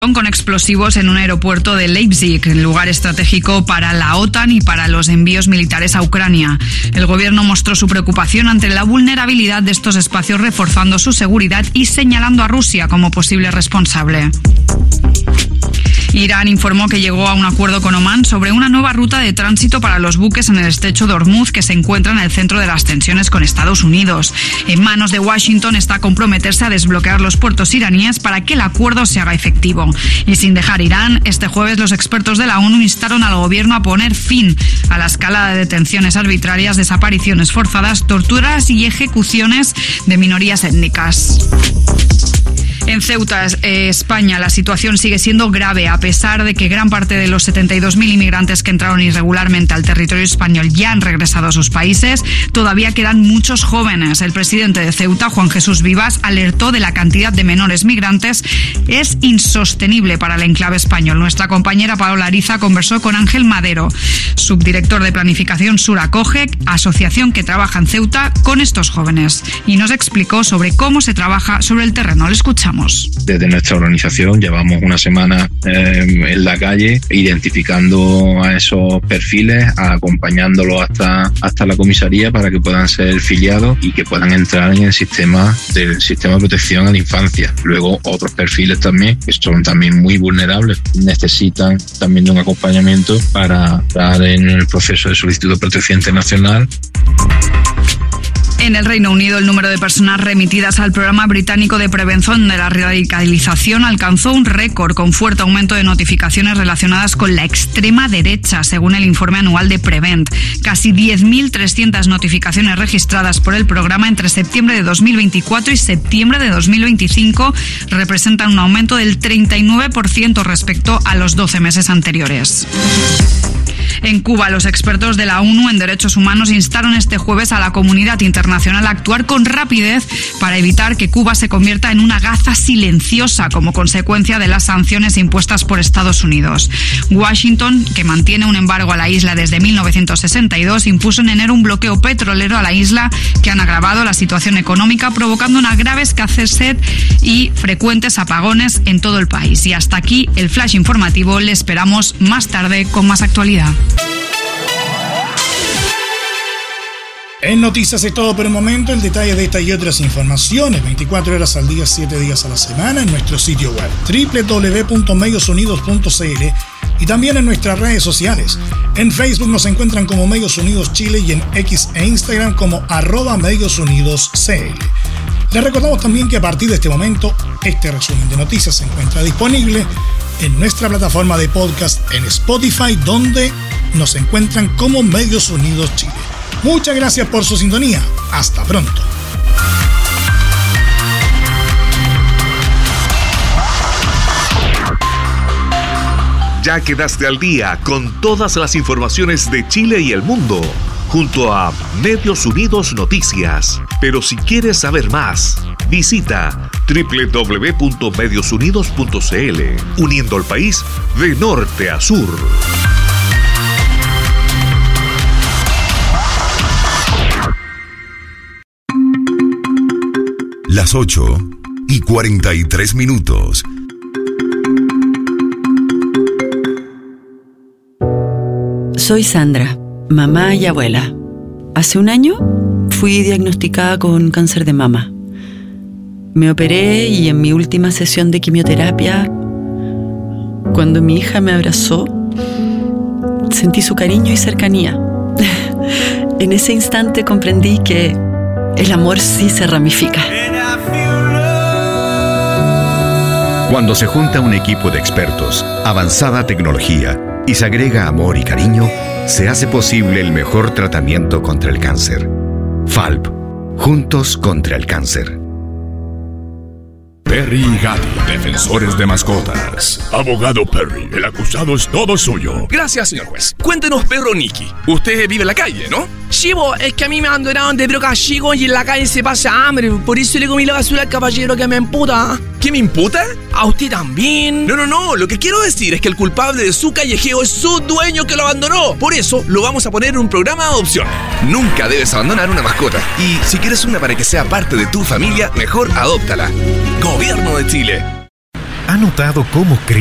con explosivos en un aeropuerto de Leipzig, lugar estratégico para la OTAN y para los envíos militares a Ucrania. El gobierno mostró su preocupación ante la vulnerabilidad de estos espacios, reforzando su seguridad y señalando a Rusia como posible responsable. Irán informó que llegó a un acuerdo con Omán sobre una nueva ruta de tránsito para los buques en el estrecho de Hormuz, que se encuentra en el centro de las tensiones con Estados Unidos. En manos de Washington está comprometerse a desbloquear los puertos iraníes para que el acuerdo se haga efectivo. Y sin dejar Irán, este jueves los expertos de la ONU instaron al gobierno a poner fin a la escalada de detenciones arbitrarias, desapariciones forzadas, torturas y ejecuciones de minorías étnicas. En Ceuta, España, la situación sigue siendo grave, a pesar de que gran parte de los 72.000 inmigrantes que entraron irregularmente al territorio español ya han regresado a sus países. Todavía quedan muchos jóvenes. El presidente de Ceuta, Juan Jesús Vivas, alertó de la cantidad de menores migrantes. Es insostenible para el enclave español. Nuestra compañera Paola Ariza conversó con Ángel Madero, subdirector de Planificación Sur Acoge, asociación que trabaja en Ceuta con estos jóvenes, y nos explicó sobre cómo se trabaja sobre el terreno. Le escuchamos. Desde nuestra organización llevamos una semana en la calle identificando a esos perfiles, acompañándolos hasta la comisaría para que puedan ser filiados y que puedan entrar en el sistema de protección a la infancia. Luego otros perfiles también que son también muy vulnerables, necesitan también de un acompañamiento para estar en el proceso de solicitud de protección internacional. En el Reino Unido, el número de personas remitidas al programa británico de prevención de la radicalización alcanzó un récord, con fuerte aumento de notificaciones relacionadas con la extrema derecha, según el informe anual de Prevent. Casi 10.300 notificaciones registradas por el programa entre septiembre de 2024 y septiembre de 2025 representan un aumento del 39% respecto a los 12 meses anteriores. En Cuba, los expertos de la ONU en derechos humanos instaron este jueves a la comunidad internacional a actuar con rapidez para evitar que Cuba se convierta en una Gaza silenciosa como consecuencia de las sanciones impuestas por Estados Unidos. Washington, que mantiene un embargo a la isla desde 1962, impuso en enero un bloqueo petrolero a la isla que han agravado la situación económica, provocando una grave escasez y frecuentes apagones en todo el país. Y hasta aquí el flash informativo. Le esperamos más tarde con más actualidad. En Noticias es todo por el momento. El detalle de esta y otras informaciones 24 horas al día, 7 días a la semana en nuestro sitio web www.mediosunidos.cl y también en nuestras redes sociales. En Facebook nos encuentran como Medios Unidos Chile y en X e Instagram como @MediosUnidosCL. Les recordamos también que a partir de este momento, este resumen de noticias se encuentra disponible en nuestra plataforma de podcast en Spotify, donde nos encuentran como Medios Unidos Chile. Muchas gracias por su sintonía. Hasta pronto. Ya quedaste al día con todas las informaciones de Chile y el mundo, junto a Medios Unidos Noticias. Pero si quieres saber más, visita www.mediosunidos.cl, uniendo al país de norte a sur. Las 8:43. Soy Sandra, mamá y abuela. Hace un año fui diagnosticada con cáncer de mama. Me operé y en mi última sesión de quimioterapia, cuando mi hija me abrazó, sentí su cariño y cercanía. En ese instante comprendí que el amor sí se ramifica. Cuando se junta un equipo de expertos, avanzada tecnología y se agrega amor y cariño, se hace posible el mejor tratamiento contra el cáncer. FALP, juntos contra el cáncer. Perry y Gatti, defensores de mascotas. Abogado Perry, el acusado es todo suyo. Gracias, señor juez. Cuéntenos, perro Nicky. Usted vive en la calle, ¿no? Sí, es que a mí me abandonaron de broca chico y en la calle se pasa hambre. Por eso le comí la basura al caballero que me imputa. ¿Qué me imputa? ¿A usted también? No. Lo que quiero decir es que el culpable de su callejeo es su dueño que lo abandonó. Por eso lo vamos a poner en un programa de adopción. Nunca debes abandonar una mascota. Y si quieres una para que sea parte de tu familia, mejor adóptala. Gobierno de Chile. ¿Ha notado cómo crece